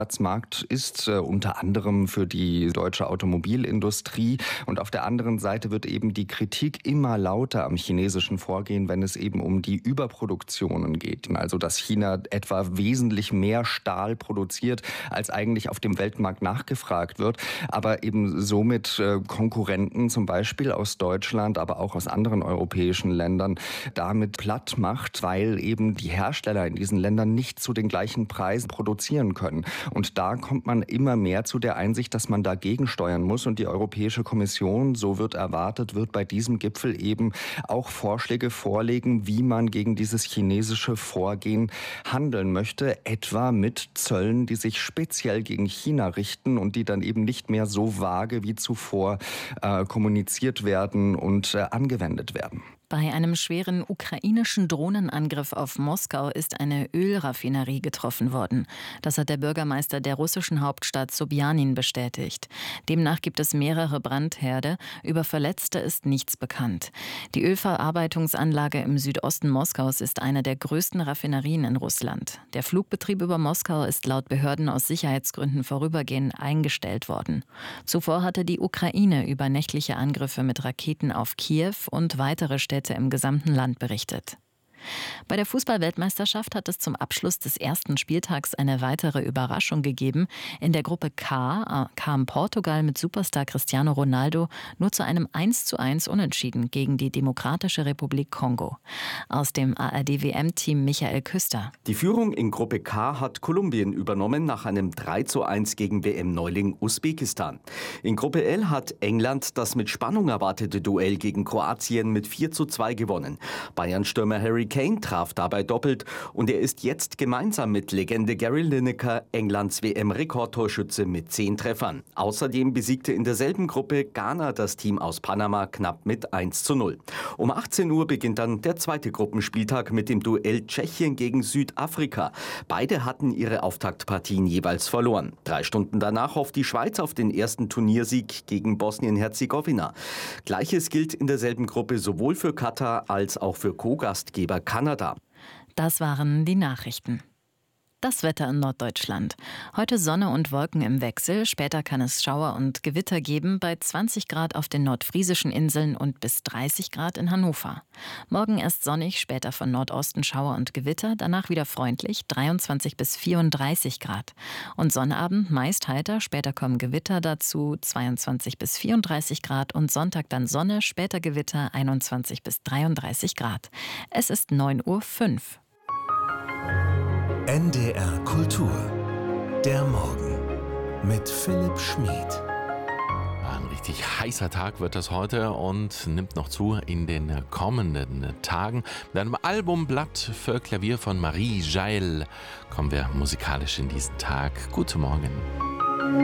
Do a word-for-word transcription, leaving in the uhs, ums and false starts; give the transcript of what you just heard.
Markt ist, äh, unter anderem für die deutsche Automobilindustrie. Und auf der anderen Seite wird eben die Kritik immer lauter am chinesischen Vorgehen, wenn es eben um die Überproduktionen geht. Also dass China etwa wesentlich mehr Stahl produziert, als eigentlich auf dem Weltmarkt nachgefragt wird, aber eben somit äh, Konkurrenten zum Beispiel aus Deutschland, aber auch aus anderen europäischen Ländern damit platt macht, weil eben die Hersteller in diesen Ländern nicht zu den gleichen Preisen produzieren können. Und da kommt man immer mehr zu der Einsicht, dass man dagegen steuern muss. Und die Europäische Kommission, so wird erwartet, wird bei diesem Gipfel eben auch Vorschläge vorlegen, wie man gegen dieses chinesische Vorgehen handeln möchte. Etwa mit Zöllen, die sich speziell gegen China richten und die dann eben nicht mehr so vage wie zuvor äh, kommuniziert werden und äh, angewendet werden. Bei einem schweren ukrainischen Drohnenangriff auf Moskau ist eine Ölraffinerie getroffen worden. Das hat der Bürgermeister der russischen Hauptstadt Sobjanin bestätigt. Demnach gibt es mehrere Brandherde. Über Verletzte ist nichts bekannt. Die Ölverarbeitungsanlage im Südosten Moskaus ist eine der größten Raffinerien in Russland. Der Flugbetrieb über Moskau ist laut Behörden aus Sicherheitsgründen vorübergehend eingestellt worden. Zuvor hatte die Ukraine über nächtliche Angriffe mit Raketen auf Kiew und weitere Städte im gesamten Land berichtet. Bei der Fußball-Weltmeisterschaft hat es zum Abschluss des ersten Spieltags eine weitere Überraschung gegeben. In der Gruppe K kam Portugal mit Superstar Cristiano Ronaldo nur zu einem eins zu eins Unentschieden gegen die Demokratische Republik Kongo. Aus dem A R D-W M-Team Michael Küster. Die Führung in Gruppe K hat Kolumbien übernommen nach einem drei zu eins gegen W M-Neuling Usbekistan. In Gruppe L hat England das mit Spannung erwartete Duell gegen Kroatien mit vier zu zwei gewonnen. Bayern-Stürmer Harry Kane traf dabei doppelt und er ist jetzt gemeinsam mit Legende Gary Lineker Englands W M-Rekordtorschütze mit zehn Treffern. Außerdem besiegte in derselben Gruppe Ghana das Team aus Panama knapp mit eins zu null. Um achtzehn Uhr beginnt dann der zweite Gruppenspieltag mit dem Duell Tschechien gegen Südafrika. Beide hatten ihre Auftaktpartien jeweils verloren. Drei Stunden danach hofft die Schweiz auf den ersten Turniersieg gegen Bosnien-Herzegowina. Gleiches gilt in derselben Gruppe sowohl für Katar als auch für Co-Gastgeber Kanada. Das waren die Nachrichten. Das Wetter in Norddeutschland. Heute Sonne und Wolken im Wechsel. Später kann es Schauer und Gewitter geben bei zwanzig Grad auf den nordfriesischen Inseln und bis dreißig Grad in Hannover. Morgen erst sonnig, später von Nordosten Schauer und Gewitter, danach wieder freundlich, dreiundzwanzig bis vierunddreißig Grad. Und Sonnabend meist heiter, später kommen Gewitter dazu, zweiundzwanzig bis vierunddreißig Grad und Sonntag dann Sonne, später Gewitter, einundzwanzig bis dreiunddreißig Grad. Es ist neun Uhr fünf. N D R Kultur. Der Morgen mit Philipp Schmid. Ein richtig heißer Tag wird das heute und nimmt noch zu in den kommenden Tagen. Mit einem Albumblatt für Klavier von Marie Jael kommen wir musikalisch in diesen Tag. Guten Morgen.